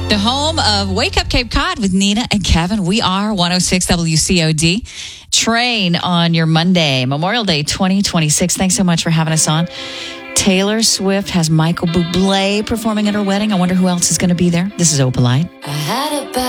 The home of Wake Up Cape Cod with Nina and Kevin. We are 106 WCOD. Train on your Monday, Memorial Day 2026. Thanks so much for having us on. Taylor Swift has Michael Bublé performing at her wedding. I wonder who else is going to be there. This is Opalite.